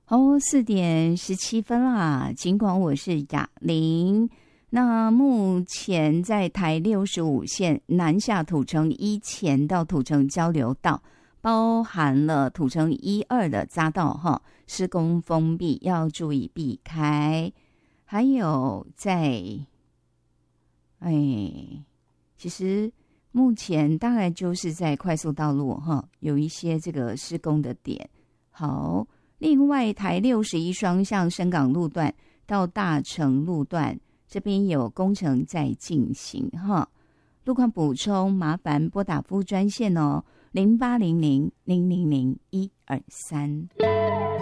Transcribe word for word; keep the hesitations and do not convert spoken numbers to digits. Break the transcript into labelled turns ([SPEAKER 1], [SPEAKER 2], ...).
[SPEAKER 1] 哦，四点十七分啦。尽管我是雅玲，那目前在台六十五线南下土城一前到土城交流道，包含了土城一二的匝道哈，施工封闭，要注意避开。还有在，哎，其实目前大概就是在快速道路哈，有一些这个施工的点。好。另外，台六十一双向深港路段到大成路段这边有工程在进行哈。路况补充，麻烦拨打服务专线哦，零八零零零零零一二三。